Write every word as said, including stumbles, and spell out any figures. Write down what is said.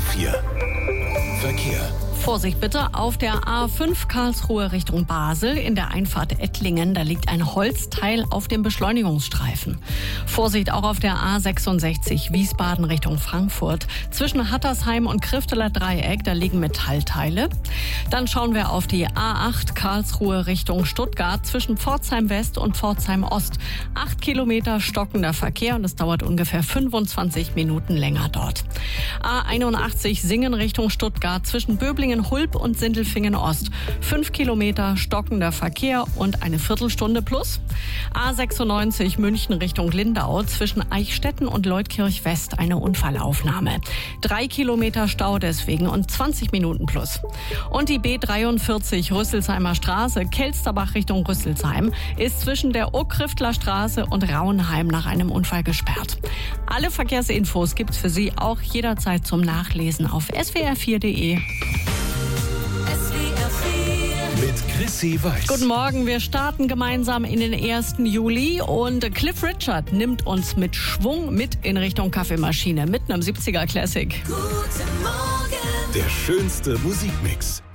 vier. Verkehr. Vorsicht bitte auf der A fünf Karlsruhe Richtung Basel in der Einfahrt Ettlingen. Da liegt ein Holzteil auf dem Beschleunigungsstreifen. Vorsicht auch auf der A sechsundsechzig Wiesbaden Richtung Frankfurt. Zwischen Hattersheim und Krifteler Dreieck, da liegen Metallteile. Dann schauen wir auf die A acht Karlsruhe Richtung Stuttgart zwischen Pforzheim West und Pforzheim Ost. Acht Kilometer stockender Verkehr und es dauert ungefähr fünfundzwanzig Minuten länger dort. A einundachtzig Singen Richtung Stuttgart zwischen Böblingen Hulb und Sindelfingen Ost. Fünf Kilometer stockender Verkehr und eine Viertelstunde plus. A sechsundneunzig München Richtung Lindau zwischen Eichstätten und Leutkirch West eine Unfallaufnahme. Drei Kilometer Stau deswegen und zwanzig Minuten plus. Und die B dreiundvierzig Rüsselsheimer Straße, Kelsterbach Richtung Rüsselsheim, ist zwischen der Ockriftler Straße und Rauenheim nach einem Unfall gesperrt. Alle Verkehrsinfos gibt's für Sie auch jederzeit zum Nachlesen auf s w r vier punkt de. Mit Chrissy Weiß. Guten Morgen, wir starten gemeinsam in den ersten Juli und Cliff Richard nimmt uns mit Schwung mit in Richtung Kaffeemaschine mit einem siebziger Classic. Der schönste Musikmix.